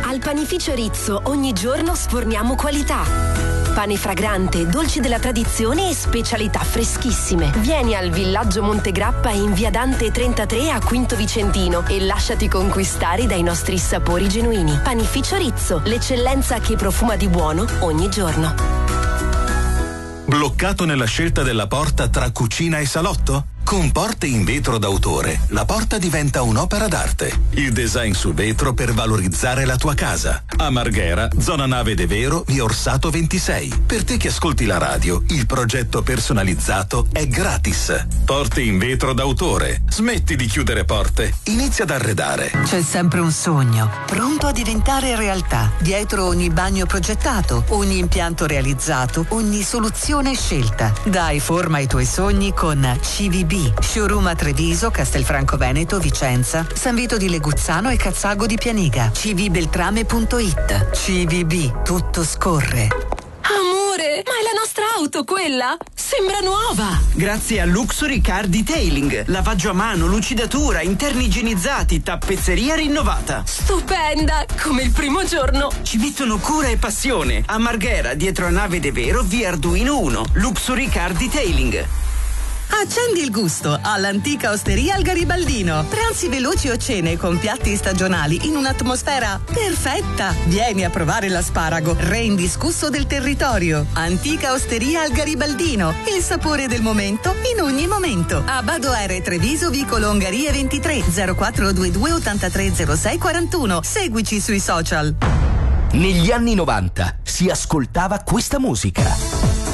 Al panificio Rizzo ogni giorno sforniamo qualità. Pane fragrante, dolci della tradizione e specialità freschissime. Vieni al villaggio Montegrappa in via Dante 33 a Quinto Vicentino e lasciati conquistare dai nostri sapori genuini. Panificio Rizzo, l'eccellenza che profuma di buono ogni giorno. Bloccato nella scelta della porta tra cucina e salotto? Con Porte in vetro d'autore, la porta diventa un'opera d'arte. Il design su vetro per valorizzare la tua casa. A Marghera, zona Nave de Vero, via Orsato 26. Per te che ascolti la radio, il progetto personalizzato è gratis. Porte in vetro d'autore. Smetti di chiudere porte. Inizia ad arredare. C'è sempre un sogno, pronto a diventare realtà. Dietro ogni bagno progettato, ogni impianto realizzato, ogni soluzione scelta. Dai forma ai tuoi sogni con CVB. Showroom a Treviso, Castelfranco Veneto, Vicenza, San Vito di Leguzzano e Cazzago di Pianiga. cvbeltrame.it. CVB, tutto scorre. Amore, ma è la nostra auto quella? Sembra nuova! Grazie a Luxury Car Detailing. Lavaggio a mano, lucidatura, interni igienizzati, tappezzeria rinnovata. Stupenda, come il primo giorno. Ci mettono cura e passione. A Marghera, dietro a Nave de Vero, via Arduino 1. Luxury Car Detailing. Accendi il gusto all'antica osteria al Garibaldino. Pranzi veloci o cene con piatti stagionali in un'atmosfera perfetta. Vieni a provare l'asparago, re indiscusso del territorio. Antica osteria al Garibaldino. Il sapore del momento in ogni momento. A Badoere Treviso, vicolo Ungheria 23 0422 8306 41. Seguici sui social. Negli anni 90 si ascoltava questa musica.